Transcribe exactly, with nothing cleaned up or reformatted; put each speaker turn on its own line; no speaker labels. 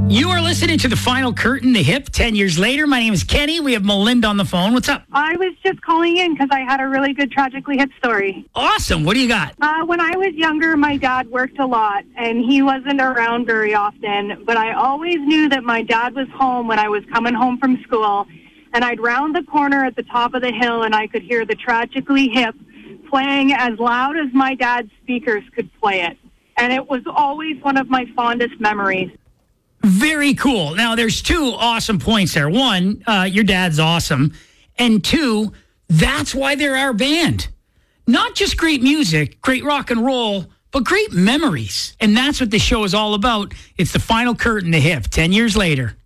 You are listening to The Final Curtain, The Hip, ten years later. My name is Kenny. We have Melinda on the phone. What's up?
I was just calling in because I had a really good Tragically Hip story.
Awesome. What do you got?
Uh, when I was younger, my dad worked a lot, and he wasn't around very often. But I always knew that my dad was home when I was coming home from school, and I'd round the corner at the top of the hill, and I could hear the Tragically Hip playing as loud as my dad's speakers could play it. And it was always one of my fondest memories.
Very cool. Now, there's two awesome points there. One, uh, your dad's awesome. And two, that's why they're our band. Not just great music, great rock and roll, but great memories. And that's what the show is all about. It's The Final Curtain, The Hip, ten years later.